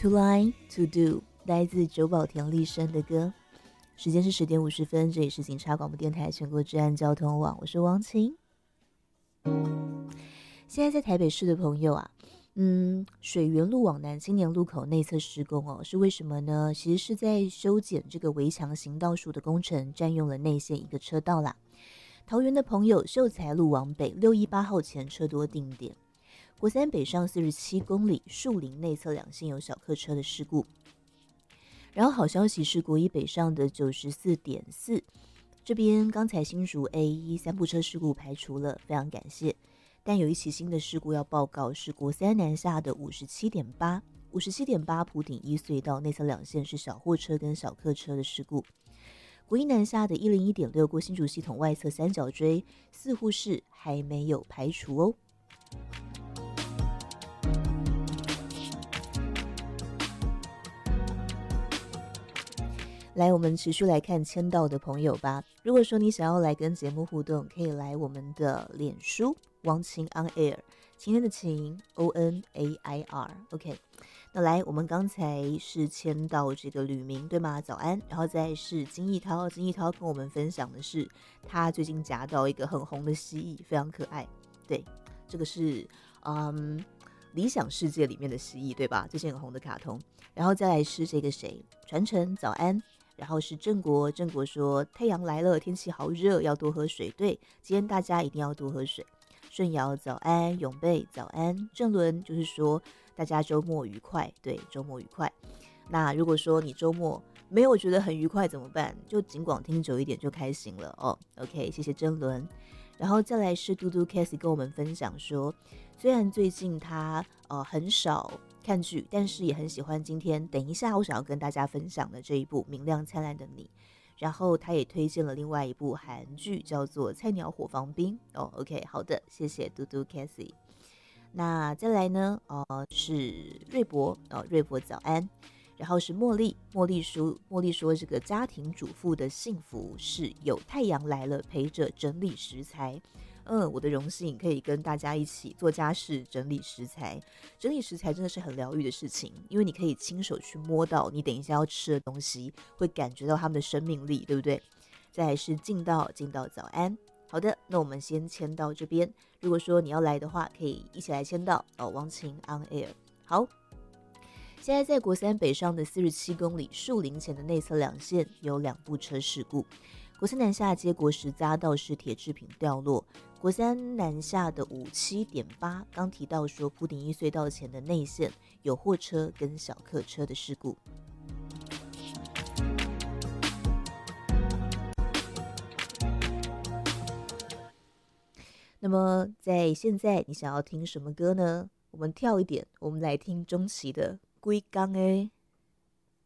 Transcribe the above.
To Line To Do 来自久保田利伸的歌。时间是10点50分，这里是警察广播电台全国治安交通网，我是王晴。现在在台北市的朋友啊，水源路往南青年路口内侧施工哦，是为什么呢？其实是在修剪这个围墙行道树的工程，占用了内线一个车道啦。桃园的朋友，秀才路往北618号前车多定点。国三北上47公里，树林内侧两线有小客车的事故。然后好消息是国一北上的94.4，这边刚才新竹 A1 3部车事故排除了，非常感谢。但有一起新的事故要报告，是国三南下的57.8埔顶一隧道内侧两线是小货车跟小客车的事故。国一南下的101.6过新竹系统外侧三角锥似乎是还没有排除哦。来，我们持续来看签到的朋友吧。如果说你想要来跟节目互动，可以来我们的脸书王晴 on air， 晴天的晴 ONAIR。OK， 那来，我们刚才是签到这个吕明对吗？早安。然后再是金义涛，金义涛跟我们分享的是他最近夹到一个很红的蜥蜴，非常可爱。对，这个是理想世界里面的蜥蜴对吧？最近很红的卡通。然后再来是这个谁，传承早安。然后是郑国，郑国说太阳来了，天气好热，要多喝水。对，今天大家一定要多喝水。顺尧早安，永贝早安。郑伦就是说大家周末愉快，对，周末愉快。那如果说你周末没有觉得很愉快怎么办？就尽管听久一点就开心了哦。OK， 谢谢郑伦。然后再来是嘟嘟 Cassie 跟我们分享说，虽然最近他很少看剧，但是也很喜欢今天等一下我想要跟大家分享的这一部《明亮灿烂的你》，然后他也推荐了另外一部韩剧叫做《菜鸟伙房兵》哦。OK， 好的，谢谢嘟嘟 Cassie。那再来呢是瑞博瑞博早安。然后是茉莉，茉莉说这个家庭主妇的幸福是有太阳来了陪着整理食材。我的荣幸可以跟大家一起做家事，整理食材。整理食材真的是很疗愈的事情，因为你可以亲手去摸到你等一下要吃的东西，会感觉到他们的生命力，对不对？再来是进到早安。好的，那我们先签到这边。如果说你要来的话，可以一起来签到王晴 on air。好。现在在国三北上的47公里树林前的内侧两线有2部车事故。国三南下接国十匝道是铁制品掉落。国三南下的57.8刚提到说埔顶一隧道前的内线有货车跟小客车的事故。那么在现在你想要听什么歌呢？我们跳一点，我们来听钟琪的《归港的》。